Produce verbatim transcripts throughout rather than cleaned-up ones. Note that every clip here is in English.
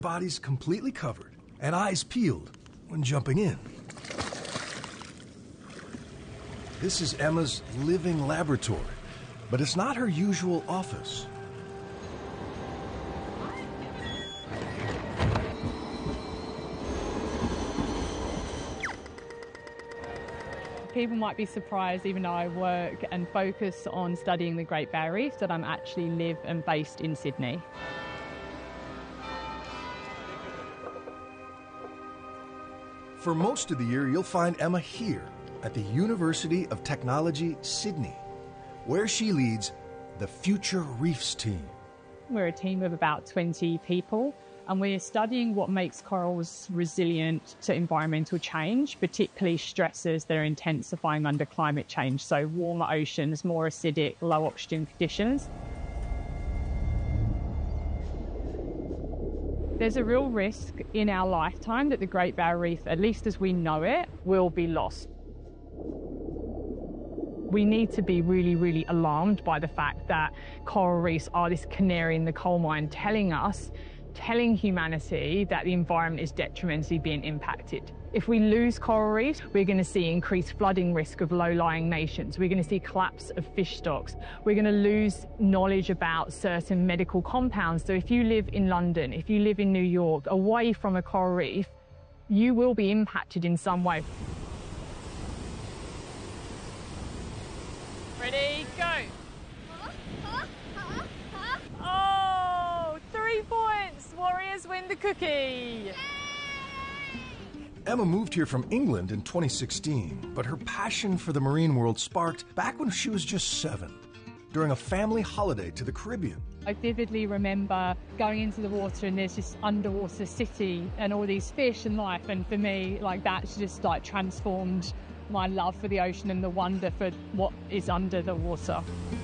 Bodies completely covered and eyes peeled when jumping in. This is Emma's living laboratory, but it's not her usual office. People might be surprised, even though I work and focus on studying the Great Barrier Reef, that I'm actually live and based in Sydney. For most of the year, you'll find Emma here at the University of Technology, Sydney, where she leads the Future Reefs team. We're a team of about twenty people, and we're studying what makes corals resilient to environmental change, particularly stresses that are intensifying under climate change, so warmer oceans, more acidic, low oxygen conditions. There's a real risk in our lifetime that the Great Barrier Reef, at least as we know it, will be lost. We need to be really, really alarmed by the fact that coral reefs are this canary in the coal mine telling us, telling humanity that the environment is detrimentally being impacted. If we lose coral reefs, we're going to see increased flooding risk of low-lying nations. We're going to see collapse of fish stocks. We're going to lose knowledge about certain medical compounds. So if you live in London, if you live in New York, away from a coral reef, you will be impacted in some way. Ready, go. Oh, three points. Warriors win the cookie. Emma moved here from England in twenty sixteen, but her passion for the marine world sparked back when she was just seven, during a family holiday to the Caribbean. I vividly remember going into the water and there's this underwater city and all these fish and life, and for me, like, that's just like transformed my love for the ocean and the wonder for what is under the water.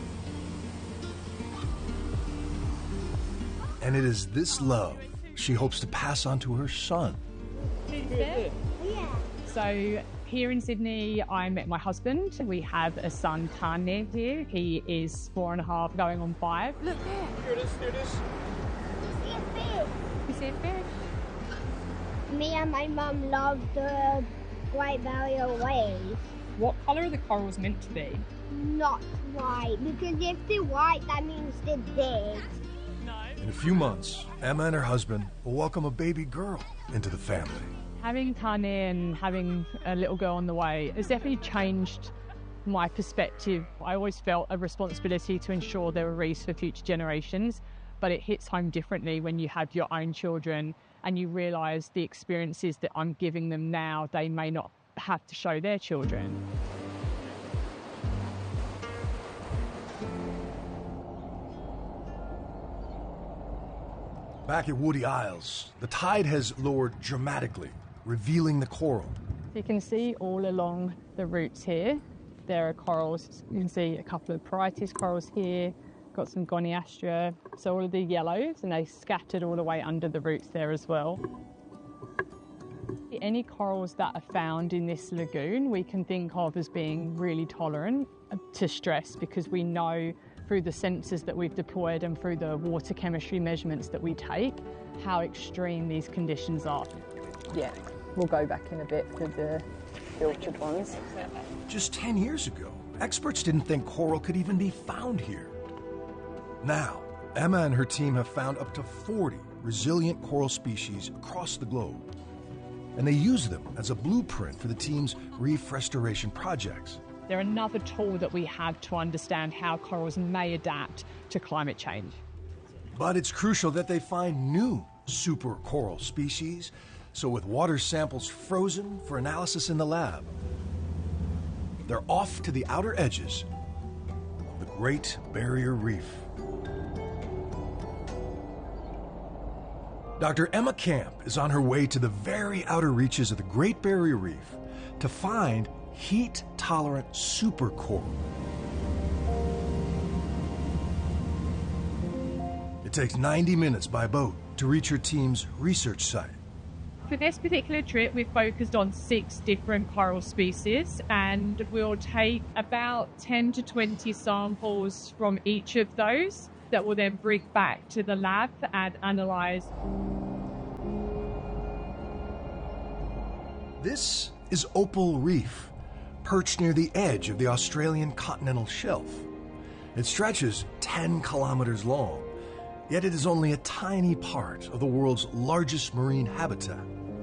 And it is this love she hopes to pass on to her son. Yeah. So here in Sydney, I met my husband. We have a son, Tane, here. He is four and a half, going on five. Look there. Here it is, here it is. You see a fish? You see a fish? Me and my mum love the Great Barrier Reef. What colour are the corals meant to be? Not white, because if they're white, that means they're dead. No. In a few months, Emma and her husband will welcome a baby girl into the family. Having Tane and having a little girl on the way has definitely changed my perspective. I always felt a responsibility to ensure there were reefs for future generations, but it hits home differently when you have your own children and you realise the experiences that I'm giving them now, they may not have to show their children. Back at Woody Isles, the tide has lowered dramatically, revealing the coral. You can see all along the roots here, there are corals. You can see a couple of Porites corals here, got some Goniastra, so all of the yellows, and they scattered all the way under the roots there as well. Any corals that are found in this lagoon we can think of as being really tolerant to stress, because we know through the sensors that we've deployed and through the water chemistry measurements that we take how extreme these conditions are. Yeah, we'll go back in a bit for the filtered ones. Just ten years ago, experts didn't think coral could even be found here. Now, Emma and her team have found up to forty resilient coral species across the globe, and they use them as a blueprint for the team's reef restoration projects. They're another tool that we have to understand how corals may adapt to climate change. But it's crucial that they find new super coral species, so with water samples frozen for analysis in the lab, they're off to the outer edges of the Great Barrier Reef. Doctor Emma Camp is on her way to the very outer reaches of the Great Barrier Reef to find heat-tolerant super coral. It takes ninety minutes by boat to reach her team's research site. For this particular trip, we've focused on six different coral species, and we'll take about ten to twenty samples from each of those that will then bring back to the lab and analyse. This is Opal Reef, perched near the edge of the Australian continental shelf. It stretches ten kilometers long, yet it is only a tiny part of the world's largest marine habitat.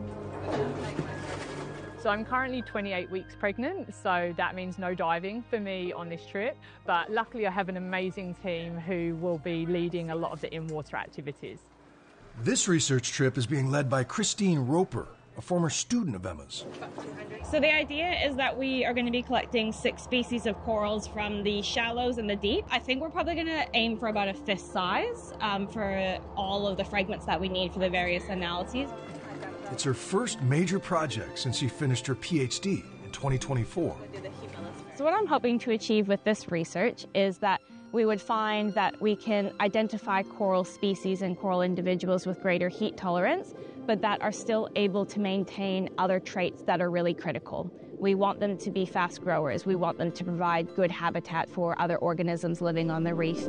So I'm currently twenty-eight weeks pregnant, so that means no diving for me on this trip. But luckily I have an amazing team who will be leading a lot of the in-water activities. This research trip is being led by Christine Roper, a former student of Emma's. So the idea is that we are going to be collecting six species of corals from the shallows and the deep. I think we're probably going to aim for about a fist size um, for all of the fragments that we need for the various analyses. It's her first major project since she finished her PhD in twenty twenty-four. So what I'm hoping to achieve with this research is that we would find that we can identify coral species and coral individuals with greater heat tolerance, but that are still able to maintain other traits that are really critical. We want them to be fast growers. We want them to provide good habitat for other organisms living on the reef.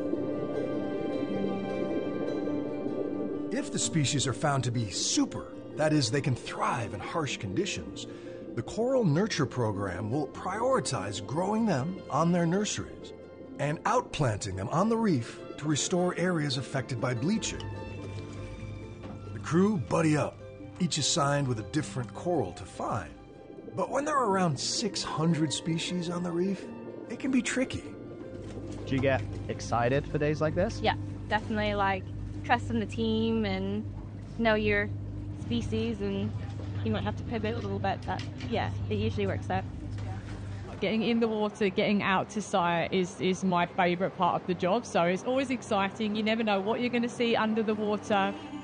If the species are found to be super, that is, they can thrive in harsh conditions, the Coral Nurture Program will prioritize growing them on their nurseries and outplanting them on the reef to restore areas affected by bleaching. The crew buddy up, each assigned with a different coral to find. But when there are around six hundred species on the reef, it can be tricky. Do you get excited for days like this? Yeah, definitely like trust in the team and know your species, and you might have to pivot a little bit, but yeah, it usually works out. Getting in the water, getting out to sight is, is my favourite part of the job, so it's always exciting. You never know what you're going to see under the water.